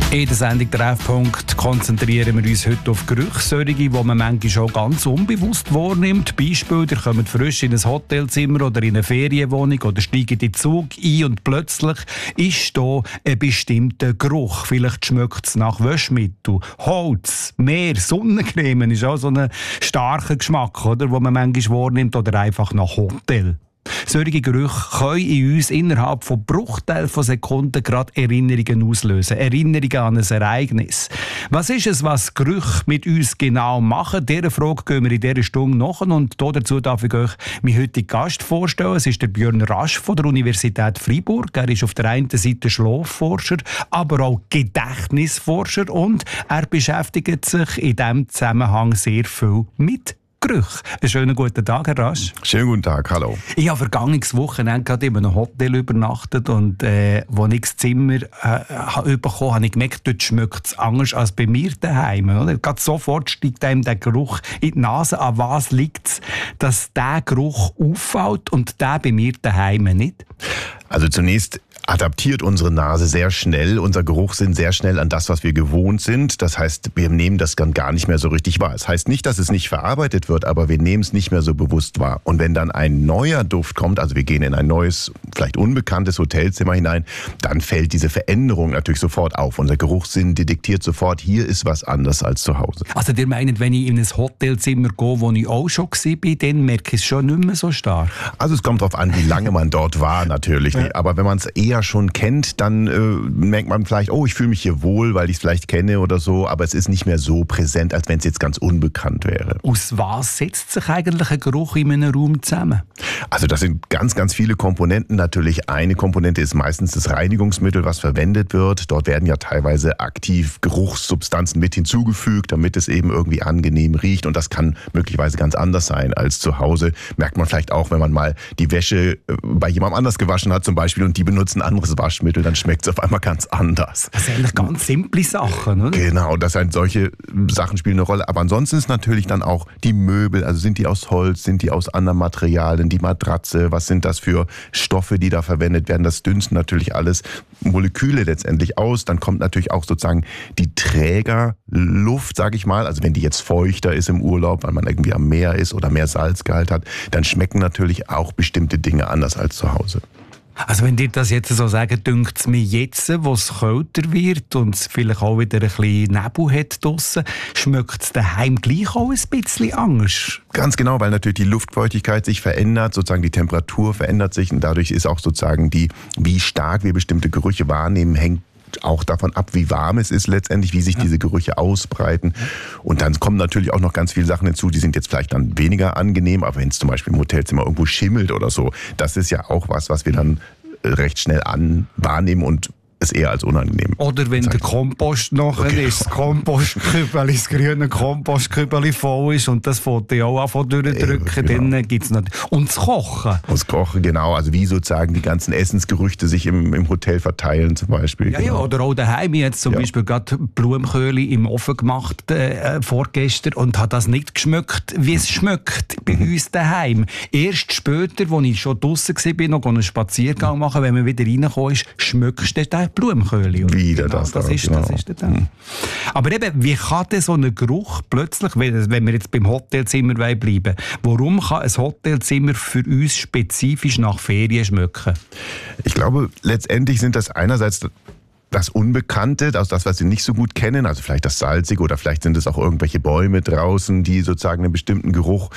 In der Sendung «Treffpunkt» konzentrieren wir uns heute auf Gerüche, solche, die man manchmal schon ganz unbewusst wahrnimmt. Beispiel, ihr kommt frisch in ein Hotelzimmer oder in eine Ferienwohnung oder steigt in den Zug ein und plötzlich ist da ein bestimmter Geruch. Vielleicht schmeckt es nach Waschmittel, Holz, Meer, Sonnencreme ist auch so ein starker Geschmack, oder, wo man manchmal wahrnimmt, oder einfach nach Hotel. Solche Gerüche können in uns innerhalb von Bruchteilen von Sekunden gerade Erinnerungen auslösen. Erinnerungen an ein Ereignis. Was ist es, was Gerüche mit uns genau machen? Dieser Frage gehen wir in dieser Stunde nach. Und dazu darf ich euch meinen heutigen Gast vorstellen. Es ist der Björn Rasch von der Universität Freiburg. Er ist auf der einen Seite Schlafforscher, aber auch Gedächtnisforscher. Und er beschäftigt sich in diesem Zusammenhang sehr viel mit Gerüche. Einen schönen guten Tag, Herr Rasch. Schönen guten Tag, hallo. Ich habe vergangenes Wochenende gerade in einem Hotel übernachtet und als ich das Zimmer bekommen habe ich gemerkt, dort schmeckt es anders als bei mir daheim. Oder? Gerade sofort steigt einem der Geruch in die Nase. An was liegt es, dass der Geruch auffällt und der bei mir daheim nicht? Also zunächst adaptiert unsere Nase sehr schnell, unser Geruchssinn sehr schnell an das, was wir gewohnt sind. Das heißt, wir nehmen das dann gar nicht mehr so richtig wahr. Das heißt nicht, dass es nicht verarbeitet wird, aber wir nehmen es nicht mehr so bewusst wahr. Und wenn dann ein neuer Duft kommt, also wir gehen in ein neues, vielleicht unbekanntes Hotelzimmer hinein, dann fällt diese Veränderung natürlich sofort auf. Unser Geruchssinn detektiert sofort, hier ist was anders als zu Hause. Also ihr meint, wenn ich in ein Hotelzimmer gehe, wo ich auch schon war, dann merke ich es schon nicht mehr so stark? Also es kommt darauf an, wie lange man dort war natürlich. Ja. Aber wenn man es eher schon kennt, dann merkt man vielleicht, oh, ich fühle mich hier wohl, weil ich es vielleicht kenne oder so, aber es ist nicht mehr so präsent, als wenn es jetzt ganz unbekannt wäre. Aus was setzt sich eigentlich ein Geruch in einem Raum zusammen? Also das sind ganz, ganz viele Komponenten. Natürlich eine Komponente ist meistens das Reinigungsmittel, was verwendet wird. Dort werden ja teilweise aktiv Geruchssubstanzen mit hinzugefügt, damit es eben irgendwie angenehm riecht. Und das kann möglicherweise ganz anders sein als zu Hause. Merkt man vielleicht auch, wenn man mal die Wäsche bei jemandem anders gewaschen hat zum Beispiel und die benutzen ein anderes Waschmittel, dann schmeckt es auf einmal ganz anders. Das sind eigentlich ganz simple Sachen, oder? Genau, solche Sachen spielen eine Rolle. Aber ansonsten ist natürlich dann auch die Möbel, also sind die aus Holz, sind die aus anderen Materialien, die Matratze, was sind das für Stoffe, die da verwendet werden? Das dünsten natürlich alles Moleküle letztendlich aus. Dann kommt natürlich auch sozusagen die Trägerluft, sage ich mal. Also wenn die jetzt feuchter ist im Urlaub, weil man irgendwie am Meer ist oder mehr Salzgehalt hat, dann schmecken natürlich auch bestimmte Dinge anders als zu Hause. Also wenn dir das jetzt so sagen, dünkt es mir jetzt, wo es kälter wird und es vielleicht auch wieder ein bisschen Nebel hat draussen, schmeckt es daheim gleich auch ein bisschen anders? Ganz genau, weil natürlich die Luftfeuchtigkeit sich verändert, sozusagen die Temperatur verändert sich und dadurch ist auch sozusagen wie stark wir bestimmte Gerüche wahrnehmen, hängt auch davon ab, wie warm es ist letztendlich, wie sich diese Gerüche ausbreiten. Und dann kommen natürlich auch noch ganz viele Sachen hinzu, die sind jetzt vielleicht dann weniger angenehm, aber wenn es zum Beispiel im Hotelzimmer irgendwo schimmelt oder so, das ist ja auch was wir dann recht schnell wahrnehmen und es eher als unangenehm. Oder wenn der Kompost nachher ist, das Kompostkübel, das grüne Kompostkübel voll ist und das Foto ja auch anfangen durchdrücken, genau. Dann gibt es noch... Und das Kochen. Und das Kochen, genau. Also wie sozusagen die ganzen Essensgerüchte sich im Hotel verteilen zum Beispiel. Ja, genau. Ja, oder auch daheim. Ich habe jetzt zum Beispiel gerade Blumenköhle im Ofen gemacht vorgestern und habe das nicht geschmeckt, wie es schmeckt bei uns daheim. Erst später, als ich schon draussen war, noch einen Spaziergang machen, wenn man wieder reingekommen ist, schmeckst du den Blumenköhle. Wieder genau, das ist dann. Aber eben, wie kann denn so ein Geruch plötzlich, wenn wir jetzt beim Hotelzimmer bleiben, warum kann ein Hotelzimmer für uns spezifisch nach Ferien schmecken? Ich glaube, letztendlich sind das einerseits das Unbekannte, also das, was Sie nicht so gut kennen, also vielleicht das Salzige oder vielleicht sind es auch irgendwelche Bäume draußen, die sozusagen einen bestimmten Geruch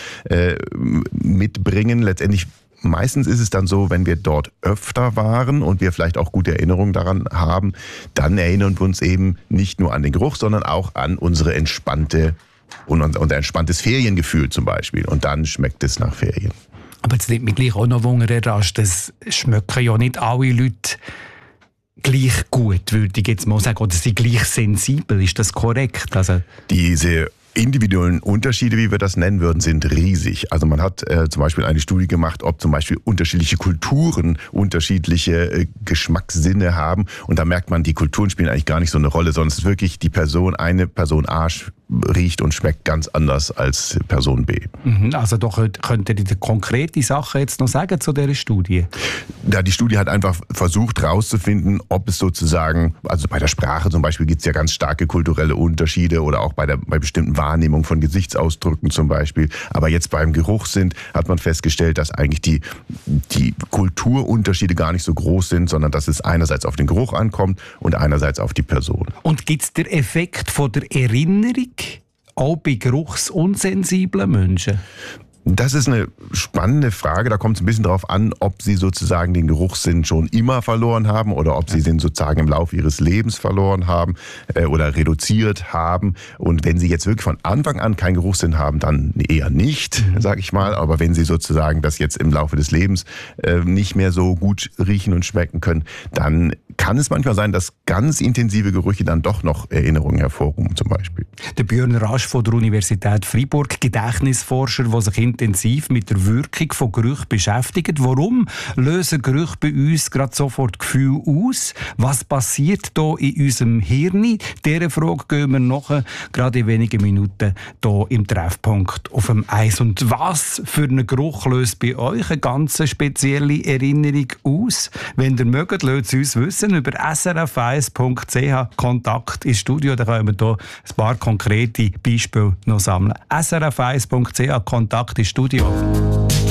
mitbringen. Letztendlich meistens ist es dann so, wenn wir dort öfter waren und wir vielleicht auch gute Erinnerungen daran haben, dann erinnern wir uns eben nicht nur an den Geruch, sondern auch an unser entspanntes Feriengefühl zum Beispiel. Und dann schmeckt es nach Ferien. Aber jetzt nimmt mich gleich auch noch Wunder, das schmecken ja nicht alle Leute gleich gut, würde ich jetzt mal sagen. Oder sind gleich sensibel, ist das korrekt? Also diese individuellen Unterschiede, wie wir das nennen würden, sind riesig. Also man hat zum Beispiel eine Studie gemacht, ob zum Beispiel unterschiedliche Kulturen unterschiedliche Geschmackssinne haben. Und da merkt man, die Kulturen spielen eigentlich gar nicht so eine Rolle, sondern es ist wirklich eine Person A riecht und schmeckt ganz anders als Person B. Also doch könnt ihr die konkrete Sache jetzt noch sagen zu dieser Studie? Ja, die Studie hat einfach versucht herauszufinden, ob es sozusagen, also bei der Sprache zum Beispiel gibt es ja ganz starke kulturelle Unterschiede oder auch bei bestimmten Wahrnehmungen von Gesichtsausdrücken zum Beispiel. Aber jetzt beim Geruchssinn hat man festgestellt, dass eigentlich die Kulturunterschiede gar nicht so groß sind, sondern dass es einerseits auf den Geruch ankommt und einerseits auf die Person. Und gibt es den Effekt von der Erinnerung auch bei geruchsunsensiblen Menschen? Das ist eine spannende Frage. Da kommt es ein bisschen darauf an, ob Sie sozusagen den Geruchssinn schon immer verloren haben oder ob Sie den sozusagen im Laufe Ihres Lebens verloren haben oder reduziert haben. Und wenn Sie jetzt wirklich von Anfang an keinen Geruchssinn haben, dann eher nicht, sage ich mal. Aber wenn Sie sozusagen das jetzt im Laufe des Lebens nicht mehr so gut riechen und schmecken können, dann kann es manchmal sein, dass ganz intensive Gerüche dann doch noch Erinnerungen hervorrufen zum Beispiel. Der Björn Rasch von der Universität Freiburg, Gedächtnisforscher, der sich intensiv mit der Wirkung von Gerüchen beschäftigt. Warum lösen Gerüche bei uns gerade sofort Gefühle aus? Was passiert da in unserem Hirn? Dieser Frage gehen wir nachher, gerade in wenigen Minuten, hier im Treffpunkt auf dem Eis. Und was für einen Geruch löst bei euch eine ganz spezielle Erinnerung aus? Wenn ihr mögt, lasst es uns wissen über srf1.ch Kontakt ins Studio. Da können wir hier ein paar konkrete Beispiele noch sammeln. srf1.ch Kontakt ins Studio.